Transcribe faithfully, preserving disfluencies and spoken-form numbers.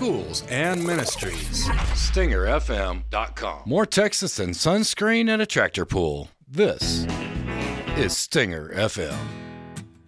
schools, and ministries. Stinger F M dot com. More Texas than sunscreen and a tractor pull. This is Stinger F M.